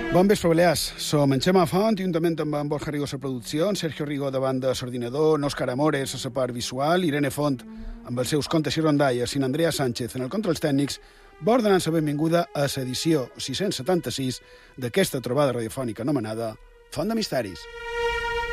Bon vespre, Balears. Som en Xema Font, juntament amb en Borja Rigo a la producció, en Sergio Rigo davant de l'ordinador, en Òscar Amores a la part visual, Irene Font amb els seus contes i rondalles, i en Andrea Sánchez en el controls tècnics, vol donar la benvinguda a l'edició 676 d'aquesta trobada radiofònica anomenada Font de Misteris.